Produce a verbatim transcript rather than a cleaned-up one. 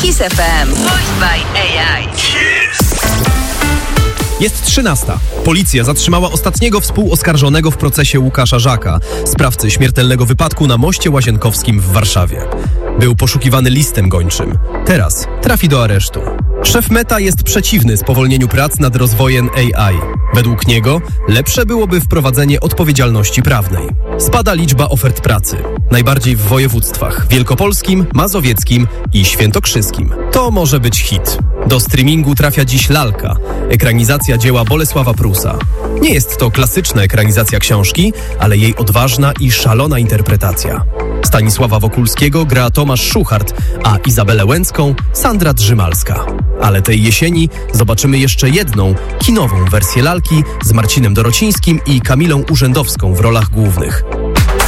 Kiss F M. Voiced by A I. Jest trzynasta. Policja zatrzymała ostatniego współoskarżonego w procesie Łukasza Żaka, sprawcy śmiertelnego wypadku na moście Łazienkowskim w Warszawie. Był poszukiwany listem gończym. Teraz trafi do aresztu. Szef Meta jest przeciwny spowolnieniu prac nad rozwojem A I. Według niego lepsze byłoby wprowadzenie odpowiedzialności prawnej. Spada liczba ofert pracy. Najbardziej w województwach wielkopolskim, mazowieckim i świętokrzyskim. To może być hit. Do streamingu trafia dziś Lalka, ekranizacja dzieła Bolesława Prusa. Nie jest to klasyczna ekranizacja książki, ale jej odważna i szalona interpretacja. Stanisława Wokulskiego gra Tomasz Szuchart, a Izabelę Łęcką Sandra Drzymalska. Ale tej jesieni zobaczymy jeszcze jedną, kinową wersję Lalki z Marcinem Dorocińskim i Kamilą Urzędowską w rolach głównych.